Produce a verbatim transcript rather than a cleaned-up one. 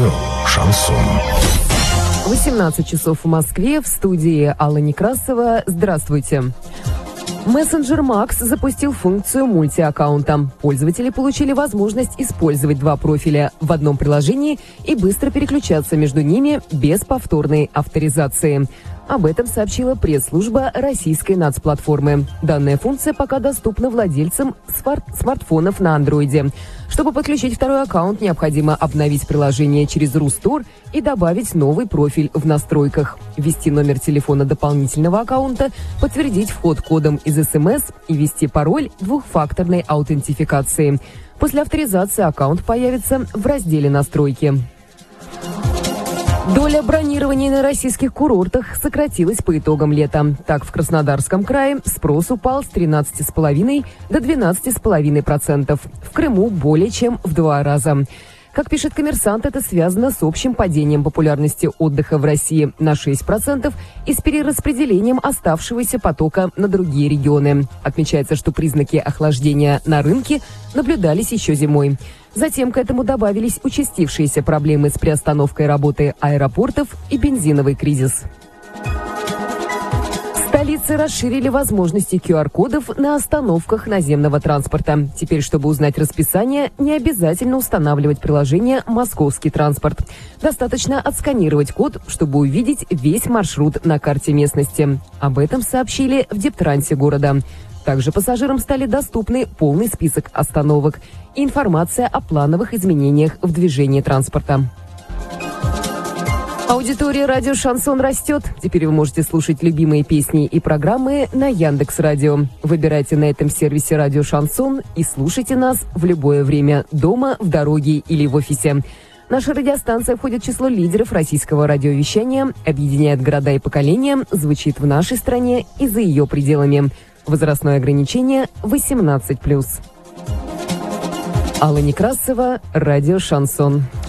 Радио «Шансон». восемнадцать часов в Москве, в студии Алла Некрасова. Здравствуйте. Мессенджер Макс запустил функцию мультиаккаунта. Пользователи получили возможность использовать два профиля в одном приложении и быстро переключаться между ними без повторной авторизации. Об этом сообщила пресс-служба российской нацплатформы. Данная функция пока доступна владельцам смарт- смартфонов на андроиде. Чтобы подключить второй аккаунт, необходимо обновить приложение через Рустор и добавить новый профиль в настройках, ввести номер телефона дополнительного аккаунта, подтвердить вход кодом из эс эм эс и ввести пароль двухфакторной аутентификации. После авторизации аккаунт появится в разделе «Настройки». Доля бронирования на российских курортах сократилась по итогам лета. Так, в Краснодарском крае спрос упал с тринадцати целых пяти десятых до двенадцати целых пяти десятых процента. В Крыму более чем в два раза. Как пишет «Коммерсант», это связано с общим падением популярности отдыха в России на шесть процентов и с перераспределением оставшегося потока на другие регионы. Отмечается, что признаки охлаждения на рынке наблюдались еще зимой. Затем к этому добавились участившиеся проблемы с приостановкой работы аэропортов и бензиновый кризис. В столице расширили возможности ку ар-кодов на остановках наземного транспорта. Теперь, чтобы узнать расписание, не обязательно устанавливать приложение «Московский транспорт». Достаточно отсканировать код, чтобы увидеть весь маршрут на карте местности. Об этом сообщили в Дептрансе города. Также пассажирам стали доступны полный список остановок и информация о плановых изменениях в движении транспорта. Аудитория радио «Шансон» растет. Теперь вы можете слушать любимые песни и программы на Яндекс.Радио. Выбирайте на этом сервисе радио «Шансон» и слушайте нас в любое время, дома, в дороге или в офисе. Наша радиостанция входит в число лидеров российского радиовещания, объединяет города и поколения, звучит в нашей стране и за ее пределами. Возрастное ограничение восемнадцать плюс. Алла Некрасова, радио «Шансон».